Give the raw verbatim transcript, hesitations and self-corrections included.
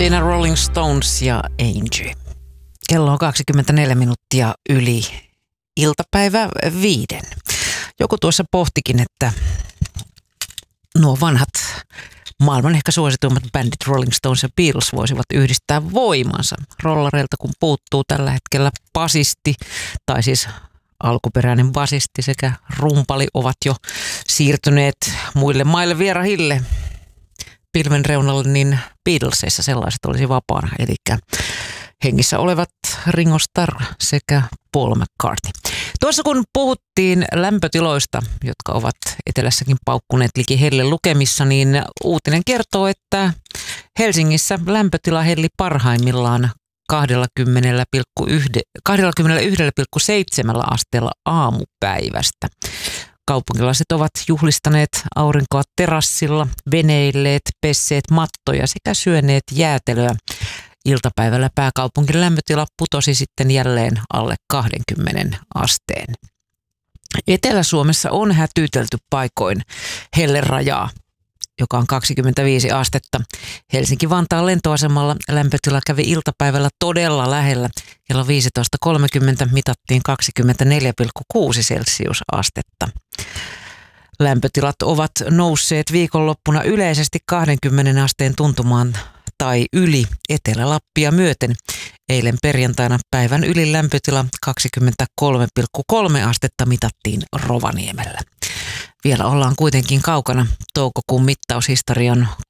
Siinä Rolling Stones ja Angie. Kello on kaksikymmentäneljä minuuttia yli iltapäivä viiden. Joku tuossa pohtikin, että nuo vanhat maailman ehkä suosituimmat bändit Rolling Stones ja Beatles voisivat yhdistää voimansa. Rollareilta kun puuttuu tällä hetkellä basisti, tai siis alkuperäinen basisti sekä rumpali ovat jo siirtyneet muille maille vierahille pilven reunalle, niin Beatlesissa sellaiset olisi vapaana. Eli hengissä olevat Ringo Starr sekä Paul McCartney. Tuossa kun puhuttiin lämpötiloista, jotka ovat etelässäkin paukkuneet liki helle lukemissa, niin uutinen kertoo, että Helsingissä lämpötila helli parhaimmillaan kaksikymmentäyksi pilkku seitsemän asteella aamupäivästä. Kaupunkilaiset ovat juhlistaneet aurinkoa terassilla, veneilleet, pesseet mattoja sekä syöneet jäätelöä. Iltapäivällä pääkaupungin lämpötila putosi sitten jälleen alle kaksikymmentä asteen. Etelä-Suomessa on hätyytelty paikoin hellerajaa, joka on kaksikymmentäviisi astetta. Helsinki-Vantaan lentoasemalla lämpötila kävi iltapäivällä todella lähellä. Kello viisitoista kolmekymmentä mitattiin kaksikymmentäneljä pilkku kuusi celsiusastetta. Lämpötilat ovat nousseet viikonloppuna yleisesti kaksikymmentä asteen tuntumaan tai yli Etelä-Lappia myöten. Eilen perjantaina päivän ylin lämpötila kaksikymmentäkolme pilkku kolme astetta mitattiin Rovaniemellä. Vielä ollaan kuitenkin kaukana toukokuun mittaushistorian